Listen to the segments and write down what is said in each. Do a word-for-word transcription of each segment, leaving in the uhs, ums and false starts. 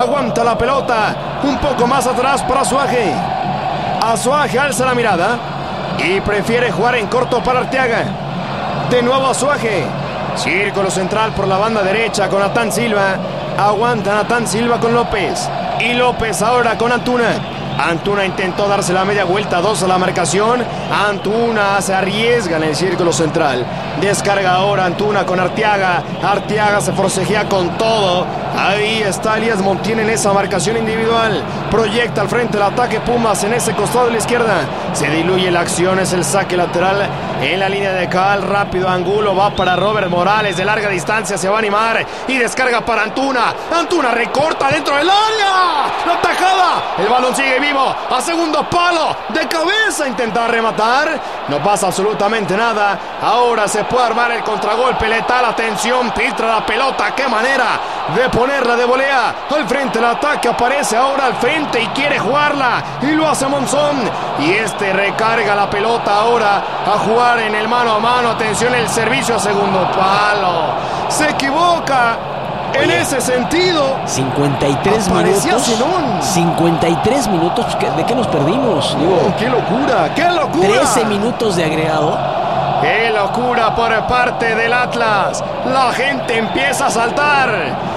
Aguanta la pelota. Un poco más atrás para Azuaje. Azuaje alza la mirada y prefiere jugar en corto para Arteaga. De nuevo Azuaje. Círculo central por la banda derecha con Natán Silva. Aguanta Natán Silva con López. Y López ahora con Antuna. Antuna intentó darse la media vuelta, dos a la marcación. Antuna se arriesga en el círculo central. Descarga ahora Antuna con Arteaga. Arteaga se forcejea con todo. Ahí está Elías Montiel en esa marcación individual. Proyecta al frente el ataque Pumas en ese costado de la izquierda. Se diluye la acción, es el saque lateral en la línea de Cal. Rápido Angulo, va para Robert Morales. De larga distancia se va a animar y descarga para Antuna. Antuna recorta dentro del área. La tajada. El balón sigue vivo. A segundo palo. De cabeza intenta rematar. No pasa absolutamente nada. Ahora se puede armar el contragolpe letal. Atención, filtra la pelota. Qué manera de ponerla de volea. Al frente el ataque. Aparece ahora al frente y quiere jugarla. Y lo hace Monzón. Y este recarga la pelota ahora a jugar en el mano a mano. Atención, el servicio a segundo palo. Se equivoca. En Oye, ese sentido, cincuenta y tres minutos. Zenón. cincuenta y tres minutos. ¿De qué nos perdimos? Digo, oh, ¡qué locura! ¡Qué locura! trece minutos de agregado. ¡Qué locura por parte del Atlas! La gente empieza a saltar.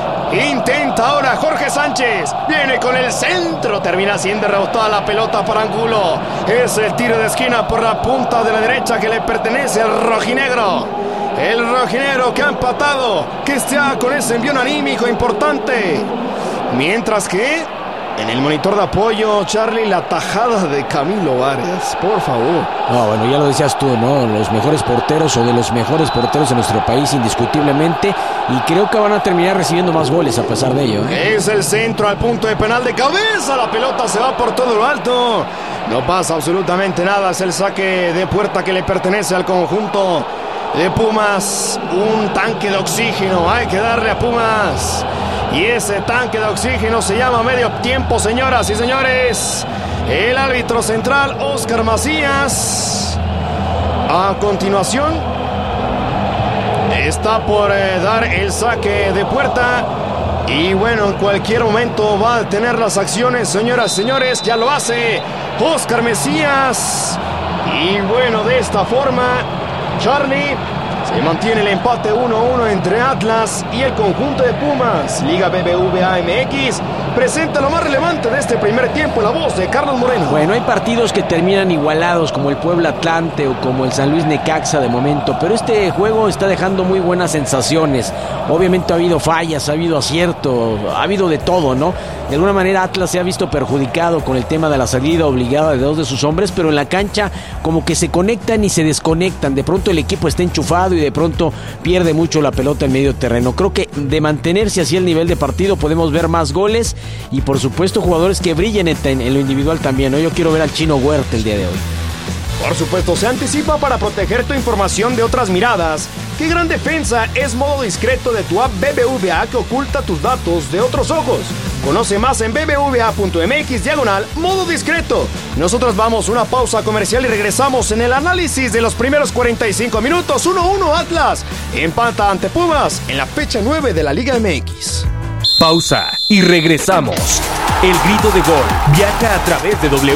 Intenta ahora Jorge Sánchez. Viene con el centro. Termina siendo rebotada la pelota para Angulo. Es el tiro de esquina por la punta de la derecha que le pertenece al rojinegro. El rojinegro que ha empatado, que está con ese envío anímico importante. Mientras que en el monitor de apoyo, Charlie, la tajada de Camilo Vargas, por favor. No, bueno, ya lo decías tú, ¿no? Los mejores porteros o de los mejores porteros de nuestro país, indiscutiblemente. Y creo que van a terminar recibiendo más goles a pesar de ello, ¿eh? Es el centro al punto de penal de cabeza. La pelota se va por todo lo alto. No pasa absolutamente nada. Es el saque de puerta que le pertenece al conjunto de Pumas. Un tanque de oxígeno hay que darle a Pumas. Y ese tanque de oxígeno se llama medio tiempo, señoras y señores. El árbitro central, Oscar Macías. A continuación, está por eh, dar el saque de puerta. Y bueno, en cualquier momento va a detener las acciones, señoras y señores. Ya lo hace Oscar Macías. Y bueno, de esta forma, Charlie, se mantiene el empate uno a uno entre Atlas y el conjunto de Pumas. Liga B B V A M X presenta lo más relevante de este primer tiempo, la voz de Carlos Moreno. Bueno, hay partidos que terminan igualados, como el Puebla Atlante o como el San Luis Necaxa de momento, pero este juego está dejando muy buenas sensaciones. Obviamente ha habido fallas, ha habido acierto, ha habido de todo, ¿no? De alguna manera Atlas se ha visto perjudicado con el tema de la salida obligada de dos de sus hombres, pero en la cancha como que se conectan y se desconectan. De pronto el equipo está enchufado y de pronto pierde mucho la pelota en medio terreno. Creo que de mantenerse así el nivel de partido podemos ver más goles y por supuesto jugadores que brillen en, en lo individual también, ¿no? Yo quiero ver al Chino Huerta el día de hoy. Por supuesto, se anticipa para proteger tu información de otras miradas. ¡Qué gran defensa! Es modo discreto de tu app B B V A que oculta tus datos de otros ojos. Conoce más en b b v a punto m x diagonal modo discreto. Nosotros vamos a una pausa comercial y regresamos en el análisis de los primeros cuarenta y cinco minutos. uno a uno Atlas empata ante Pumas en la fecha nueve de la Liga M X. Pausa y regresamos. El grito de gol viaja a través de W.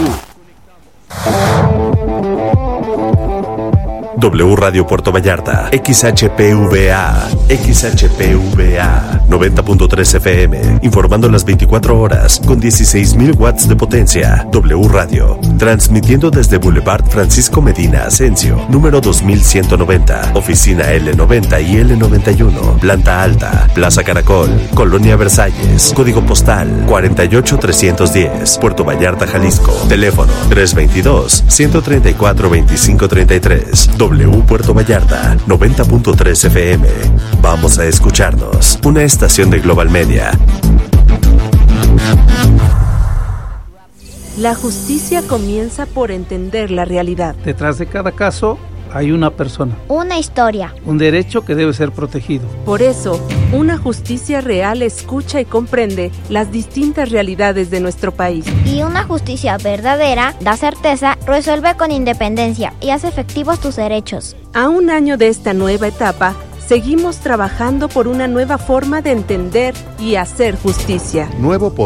W Radio Puerto Vallarta, X H P V A, X H P V A, noventa punto tres F M, informando las veinticuatro horas con dieciséis mil watts de potencia. W Radio, transmitiendo desde Boulevard Francisco Medina Asensio, número dos mil ciento noventa, oficina L noventa y L noventa y uno, planta alta, Plaza Caracol, Colonia Versalles, código postal cuarenta y ocho trescientos diez, Puerto Vallarta, Jalisco, teléfono tres veintidós, ciento treinta y cuatro, veinticinco treinta y tres. W Puerto Vallarta, noventa punto tres F M. Vamos a escucharnos. Una estación de Global Media. La justicia comienza por entender la realidad. Detrás de cada caso hay una persona. Una historia. Un derecho que debe ser protegido. Por eso, una justicia real escucha y comprende las distintas realidades de nuestro país. Y una justicia verdadera da certeza, resuelve con independencia y hace efectivos tus derechos. A un año de esta nueva etapa, seguimos trabajando por una nueva forma de entender y hacer justicia. Nuevo